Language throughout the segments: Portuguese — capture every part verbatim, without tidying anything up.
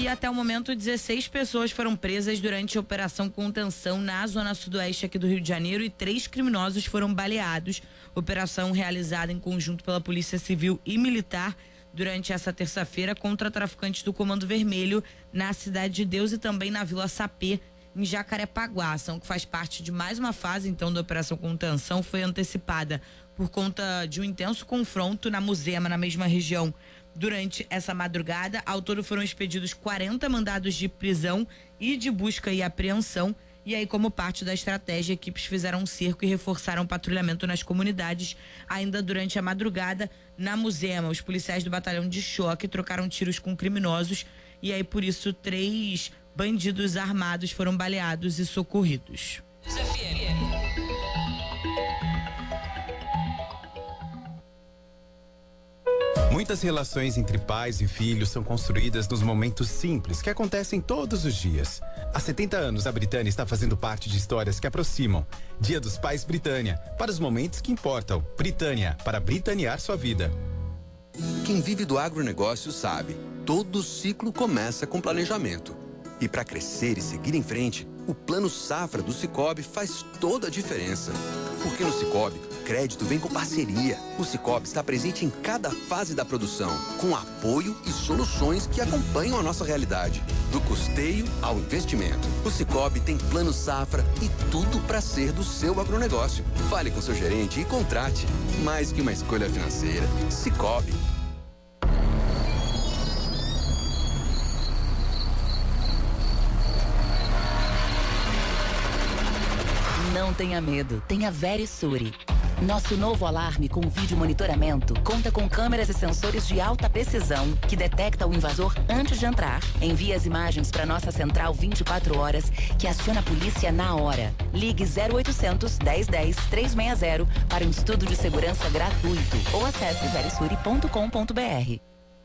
E até o momento, dezesseis pessoas foram presas durante a operação contenção na zona sudoeste aqui do Rio de Janeiro e três criminosos foram baleados. Operação realizada em conjunto pela Polícia Civil e Militar durante essa terça-feira contra traficantes do Comando Vermelho na Cidade de Deus e também na Vila Sapê, em Jacarepaguá. Ação que faz parte de mais uma fase, então, da Operação Contenção, foi antecipada por conta de um intenso confronto na Muzema, na mesma região. Durante essa madrugada, ao todo foram expedidos quarenta mandados de prisão e de busca e apreensão. E aí, como parte da estratégia, equipes fizeram um cerco e reforçaram o patrulhamento nas comunidades. Ainda durante a madrugada, na Muzema, os policiais do batalhão de choque trocaram tiros com criminosos. E aí, por isso, três bandidos armados foram baleados e socorridos. Muitas relações entre pais e filhos são construídas nos momentos simples que acontecem todos os dias. Há setenta anos, a Britânia está fazendo parte de histórias que aproximam. Dia dos Pais Britânia, para os momentos que importam. Britânia, para britanear sua vida. Quem vive do agronegócio sabe, todo ciclo começa com planejamento. E para crescer e seguir em frente, o Plano Safra do Sicoob faz toda a diferença. Porque no Sicoob, crédito vem com parceria. O Sicoob está presente em cada fase da produção, com apoio e soluções que acompanham a nossa realidade. Do custeio ao investimento. O Sicoob tem Plano Safra e tudo para ser do seu agronegócio. Fale com seu gerente e contrate. Mais que uma escolha financeira. Sicoob. Não tenha medo, tenha Verisure. Nosso novo alarme com vídeo monitoramento conta com câmeras e sensores de alta precisão que detecta o invasor antes de entrar. Envia as imagens para nossa central vinte e quatro horas, que aciona a polícia na hora. Ligue zero oitocentos, dez dez, trezentos e sessenta para um estudo de segurança gratuito ou acesse verisure ponto com ponto br.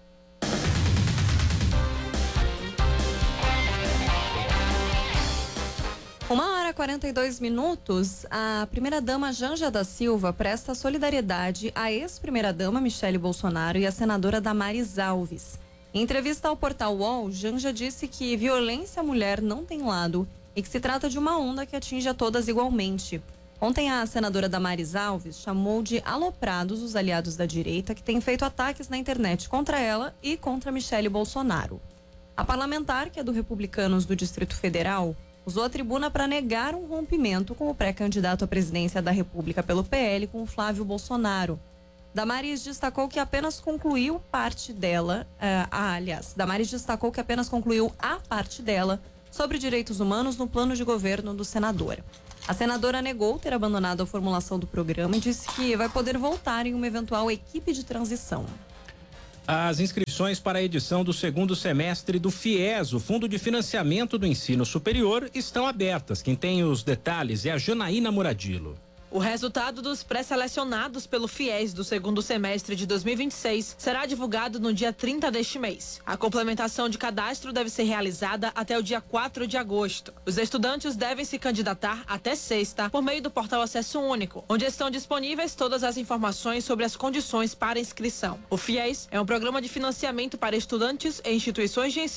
Uma hora e quarenta e dois minutos, a primeira-dama Janja da Silva presta solidariedade à ex-primeira-dama Michele Bolsonaro e à senadora Damares Alves. Em entrevista ao portal U O L, Janja disse que violência à mulher não tem lado e que se trata de uma onda que atinge a todas igualmente. Ontem, a senadora Damares Alves chamou de aloprados os aliados da direita que têm feito ataques na internet contra ela e contra Michele Bolsonaro. A parlamentar, que é do Republicanos do Distrito Federal, usou a tribuna para negar um rompimento com o pré-candidato à presidência da República pelo P L, com Flávio Bolsonaro. Damares destacou que apenas concluiu parte dela, uh, ah, aliás, Damares destacou que apenas concluiu a parte dela sobre direitos humanos no plano de governo do senador. A senadora negou ter abandonado a formulação do programa e disse que vai poder voltar em uma eventual equipe de transição. As inscrições para a edição do segundo semestre do FIES, o Fundo de Financiamento do Ensino Superior, estão abertas. Quem tem os detalhes é a Janaína Muradilo. O resultado dos pré-selecionados pelo FIES do segundo semestre de dois mil e vinte e seis será divulgado no dia trinta deste mês. A complementação de cadastro deve ser realizada até o dia quatro de agosto. Os estudantes devem se candidatar até sexta por meio do portal Acesso Único, onde estão disponíveis todas as informações sobre as condições para inscrição. O FIES é um programa de financiamento para estudantes e instituições de ensino